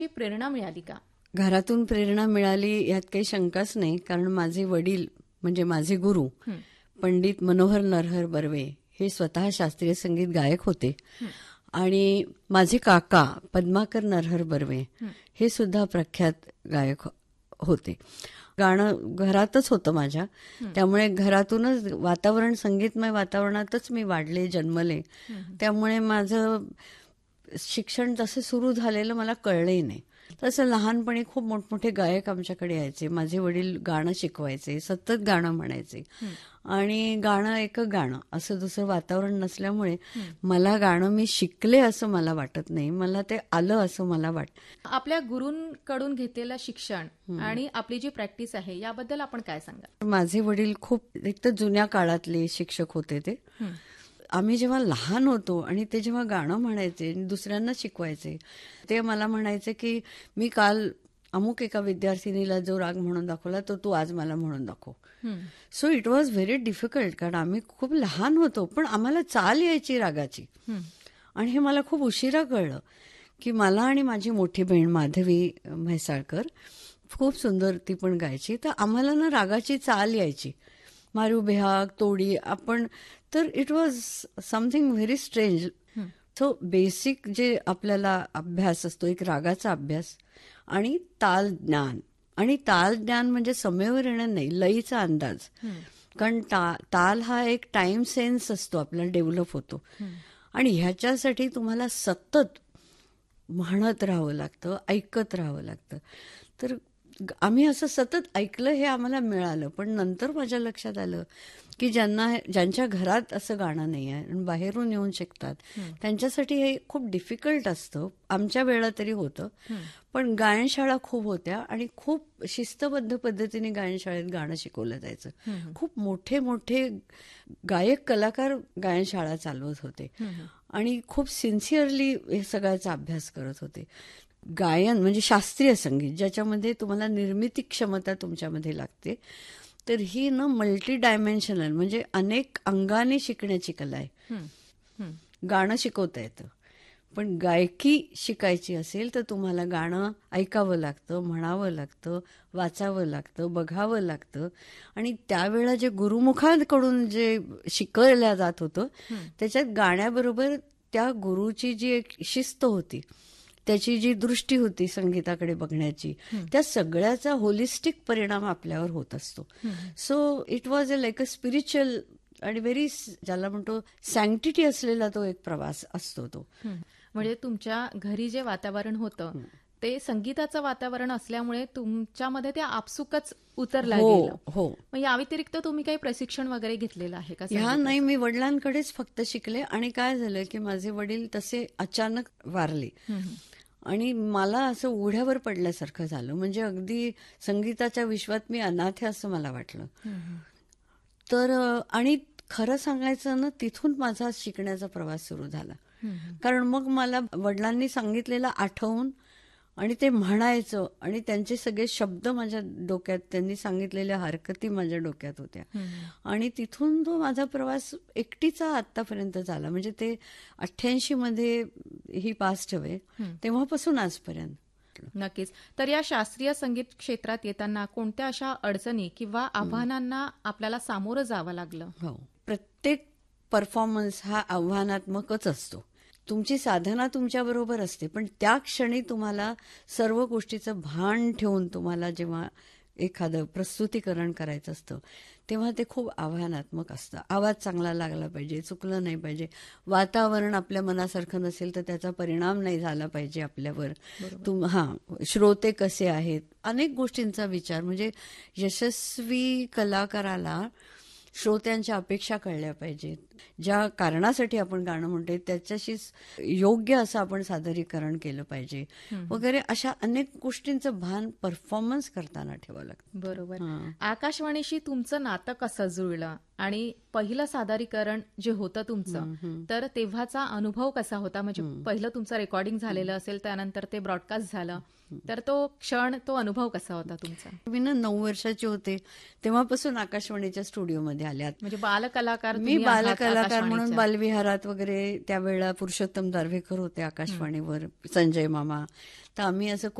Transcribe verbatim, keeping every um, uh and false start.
ही प्रेरणा मिळाली का? घरातून प्रेरणा मिळाली यात काही शंकाच नाही, कारण माझे वडील म्हणजे माझे गुरु पंडित मनोहर नरहर बर्वे हे स्वतः शास्त्रीय संगीत गायक होते आणि माझे काका पद्माकर नरहर बर्वे हे सुद्धा प्रख्यात गायक होते. गाणं घरातच होतं माझ्या, त्यामुळे घरातूनच वातावरण, संगीतमय वातावरणातच मी वाढले, जन्मले. त्यामुळे माझं शिक्षण तसं सुरू झालेलं मला कळलंही नाही. तसं लहानपणी खूप मोठमोठे गायक आमच्याकडे यायचे. माझे वडील गाणं शिकवायचे, सतत गाणं म्हणायचे आणि गाणं एक गाणं असं दुसरं वातावरण नसल्यामुळे मला गाणं मी शिकले असं मला वाटत नाही, मला ते आलं असं मला वाटतं. आपल्या गुरूंकडून घेतलेलं शिक्षण आणि आपली जी प्रॅक्टिस आहे याबद्दल आपण काय सांगाल? माझे वडील खूप एक तर जुन्या काळातले शिक्षक होते. ते आम्ही जेव्हा लहान होतो आणि ते जेव्हा गाणं म्हणायचे आणि दुसऱ्यांना शिकवायचे, ते मला म्हणायचे की मी काल अमुक एका विद्यार्थिनीला जो राग म्हणून दाखवला तो तू आज मला म्हणून दाखव. So it was very difficult, कारण आम्ही खूप लहान होतो पण आम्हाला चाल यायची रागाची. आणि हे मला खूप उशिरा कळलं की मला आणि माझी मोठी बहीण माधवी म्हैसाळकर खूप सुंदर ती पण गायची, तर आम्हाला ना रागाची चाल यायची, मारू बेहाग तोडी आपण. तर it was something very strange. So basic जे आपल्याला अभ्यास असतो, एक रागाचा अभ्यास आणि ताल ज्ञान. आणि ताल ज्ञान म्हणजे समयवर येणं नाही, लयीचा अंदाज. कारण ता ताल हा एक टाइम सेन्स असतो, आपल्याला डेव्हलप होतो. आणि ह्याच्यासाठी तुम्हाला सतत म्हणत राहावं लागतं, ऐकत राहावं लागतं. तर आम्ही असं सतत ऐकलं, हे आम्हाला मिळालं. पण नंतर माझ्या लक्षात आलं की ज्यांना ज्यांच्या घरात असं गाणं नाही आहे आणि बाहेरून येऊन शिकतात त्यांच्यासाठी हे खूप डिफिकल्ट असतं. आमच्या वेळा तरी होतं, पण गायनशाळा खूप होत्या आणि खूप शिस्तबद्ध पद्धतीने गायनशाळेत गाणं शिकवलं जायचं. खूप मोठे मोठे गायक कलाकार गायनशाळा चालवत होते आणि खूप सिन्सिअरली हे सगळ्याचा अभ्यास करत होते. गायन म्हणजे शास्त्रीय संगीत, ज्याच्यामध्ये तुम्हाला निर्मिती क्षमता तुमच्यामध्ये लागते. तर ही न मल्टी डायमेन्शनल म्हणजे अनेक अंगाने शिकण्याची कला आहे. गाणं शिकवता येतं, पण गायकी शिकायची असेल तर तुम्हाला गाणं ऐकावं लागतं, म्हणावं लागतं, वाचावं लागतं, बघावं लागतं. आणि त्यावेळा जे गुरुमुखांकडून जे शिकवल्या जात होतं त्याच्यात गाण्याबरोबर त्या गुरुची जी एक शिस्त होती, त्याची जी दृष्टी होती संगीताकडे बघण्याची, त्या सगळ्याचा होलिस्टिक परिणाम आपल्यावर होत असतो. So it was a like a spiritual आणि व्हेरी, ज्याला म्हणतो सँक्टिटी असलेला तो एक प्रवास असतो तो. म्हणजे तुमच्या घरी जे वातावरण होतं ते संगीताचं वातावरण असल्यामुळे तुमच्यामध्ये ते आपसुकच उतरला गेलं. हो. मग या व्यतिरिक्त तुम्ही काही प्रशिक्षण वगैरे घेतलेलं आहे का? ह्या नाही, मी वडिलांकडेच फक्त शिकले. आणि काय झालं की माझे वडील तसे अचानक वारले आणि मला असं ओढ्यावर पडल्यासारखं झालं. म्हणजे अगदी संगीताच्या विश्वात मी अनाथ आहे असं मला वाटलं. तर आणि खरं सांगायचं ना, तिथून माझा शिकण्याचा प्रवास सुरू झाला. कारण मग मला वडिलांनी सांगितलेलं आठवून आणि ते म्हणायचं आणि त्यांचे सगळे शब्द माझ्या डोक्यात, त्यांनी सांगितलेल्या हरकती माझ्या डोक्यात होत्या. आणि तिथून तो माझा प्रवास एकटीचा आतापर्यंत झाला. म्हणजे ते अठ्ठ्याऐंशी मध्ये ही पास्ट अवे, तेव्हापासून आजपर्यंत. नक्कीच. तर या शास्त्रीय संगीत क्षेत्रात येताना कोणत्या अशा अडचणी किंवा आव्हानांना आपल्याला सामोरं जावं लागलं? हो, प्रत्येक परफॉर्मन्स हा आव्हानात्मकच असतो. तुमची साधना तुमच्याबरोबर असते, पण त्या क्षणी तुम्हाला सर्व गोष्टीचं भान ठेवून तुम्हाला जेव्हा एखादं प्रस्तुतीकरण करायचं असतं तेव्हा ते खूप आव्हानात्मक असतं. आवाज चांगला लागला पाहिजे, चुकलं नाही पाहिजे, वातावरण आपल्या मनासारखं नसेल तर त्याचा परिणाम नाही झाला पाहिजे आपल्यावर. तुम हां श्रोते कसे आहेत, अनेक गोष्टींचा विचार. म्हणजे यशस्वी कलाकाराला श्रोत्यांच्या अपेक्षा कळल्या पाहिजेत. ज्या कारणासाठी आपण गाणं म्हणतोय त्याच्याशी योग्य असं आपण सादरीकरण केलं पाहिजे वगैरे, अशा अनेक गोष्टींचं भान परफॉर्मन्स करताना ठेवावं लागतं. बरोबर. आकाशवाणीशी तुमचं नातं कसं जुळलं आणि पहिलं सादरीकरण जे होतं तुमचं, तर तेव्हाचा अनुभव कसा होता? म्हणजे पहिलं तुमचं रेकॉर्डिंग झालेलं असेल, त्यानंतर ते ब्रॉडकास्ट झालं, तर तो क्षण, तो अनुभव कसा होता तुमचा? मी ना नऊ वर्षाची होते तेव्हापासून आकाशवाणीच्या स्टुडिओमध्ये आल्यात. म्हणजे बालकलाकार मी बालकलाकार कलाकार म्हणून आकाशवाणीच्या. बालविहारात वगैरे त्यावेळेला पुरुषोत्तम दारव्हेकर होते आकाशवाणीवर, संजय मामा. तर आम्ही असं